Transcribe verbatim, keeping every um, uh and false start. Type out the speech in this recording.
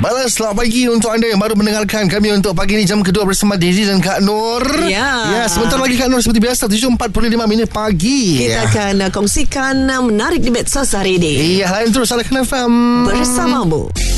Balas selamat pagi untuk anda yang baru mendengarkan kami untuk pagi ni jam kedua bersama Daisy dan Kak Nur. Ya. Ya, sebentar lagi Kak Nur seperti biasa tujuh empat puluh lima minit pagi. Kita ya. akan uh, kongsikan uh, menarik di medsos hari ini. Iya, lain terus Salahkan F M Bersamamu.